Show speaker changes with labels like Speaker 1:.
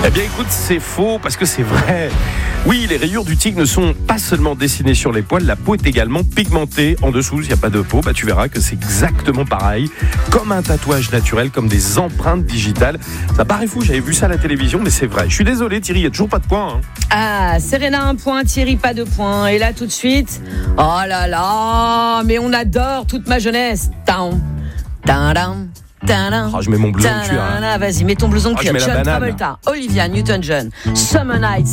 Speaker 1: Eh bien écoute, c'est faux parce que c'est vrai. Oui, les rayures du tigre ne sont pas seulement dessinées sur les poils, la peau est également pigmentée en dessous. S'il n'y a pas de peau, tu verras que c'est exactement pareil, comme un tatouage naturel, comme des empreintes digitales. Ça paraît fou, j'avais vu ça à la télévision, mais c'est vrai. Je suis désolé Thierry, il n'y a toujours pas de points.
Speaker 2: Ah, Serena 1 point, Thierry pas de points. Et là tout de suite, oh là là, mais on adore toute ma jeunesse.
Speaker 1: Je mets mon blouson de cuir.
Speaker 2: Vas-y, mets ton blouson de cuir.
Speaker 1: Je mets la
Speaker 2: John
Speaker 1: banane.
Speaker 2: Travolta, Olivia Newton-John, Summer Nights.